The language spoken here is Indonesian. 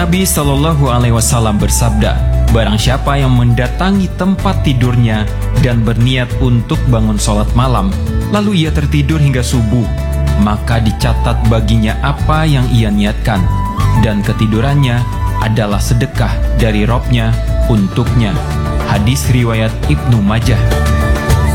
Nabi Shallallahu Alaihi Wasallam bersabda, barang siapa yang mendatangi tempat tidurnya dan berniat untuk bangun sholat malam, lalu ia tertidur hingga subuh, maka dicatat baginya apa yang ia niatkan, dan ketidurannya adalah sedekah dari Robnya untuknya. Hadis riwayat Ibnu Majah.